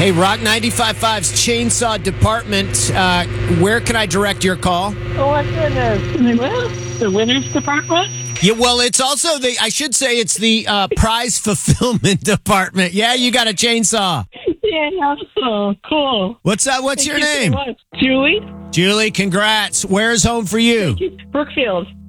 Hey, Rock 95.5's Chainsaw Department. Where can I direct your call? Oh, my goodness. The winner's department? Yeah, well, it's also it's the prize fulfillment department. Yeah, you got a chainsaw. Yeah, so cool. What's your name? So much. Julie? Julie, congrats. Where's home for you? Brookfield.